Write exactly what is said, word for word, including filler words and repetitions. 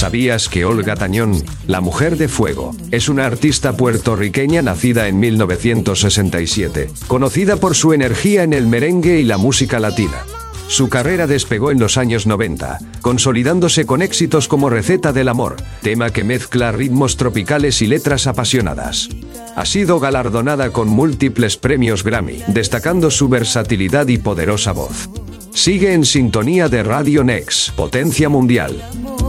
¿Sabías que Olga Tañón, la mujer de fuego, es una artista puertorriqueña nacida en mil novecientos sesenta y siete, conocida por su energía en el merengue y la música latina? Su carrera despegó en los años noventa, consolidándose con éxitos como Receta del Amor, tema que mezcla ritmos tropicales y letras apasionadas. Ha sido galardonada con múltiples premios Grammy, destacando su versatilidad y poderosa voz. Sigue en sintonía de Radio Next, Potencia Mundial.